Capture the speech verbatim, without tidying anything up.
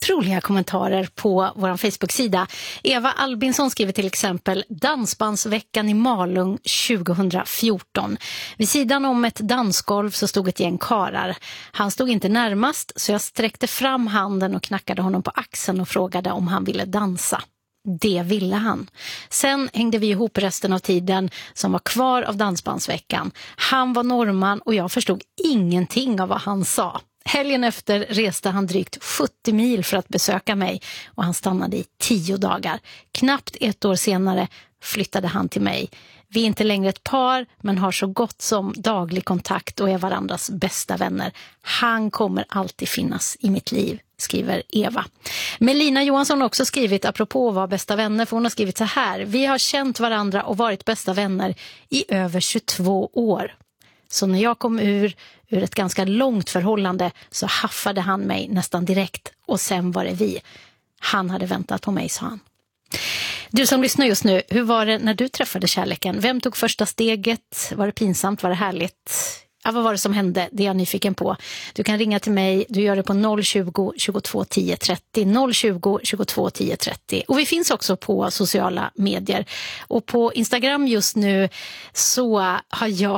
roliga kommentarer på vår Facebook-sida. Eva Albinsson skriver till exempel: Dansbandsveckan i Malung tjugohundrafjorton. Vid sidan om ett dansgolv så stod ett gäng karar. Han stod inte närmast, så jag sträckte fram handen och knackade honom på axeln och frågade om han ville dansa. Det ville han. Sen hängde vi ihop resten av tiden som var kvar av dansbandsveckan. Han var norrman och jag förstod ingenting av vad han sa. Helgen efter reste han drygt sjuttio mil för att besöka mig och han stannade i tio dagar. Knappt ett år senare flyttade han till mig. Vi är inte längre ett par men har så gott som daglig kontakt och är varandras bästa vänner. Han kommer alltid finnas i mitt liv, skriver Eva. Melina Johansson har också skrivit apropå att vara bästa vänner, för hon har skrivit så här: vi har känt varandra och varit bästa vänner i över tjugotvå år. Så när jag kom ur, ur ett ganska långt förhållande så haffade han mig nästan direkt och sen var det vi. Han hade väntat på mig, sa han. Du som lyssnar just nu, hur var det när du träffade kärleken? Vem tog första steget? Var det pinsamt? Var det härligt? Ja, vad var det som hände? Det är jag nyfiken på. Du kan ringa till mig. Du gör det på noll tjugo, tjugotvå, tio, trettio. noll tjugo, tjugotvå, tio, trettio. Och vi finns också på sociala medier. Och på Instagram just nu så har jag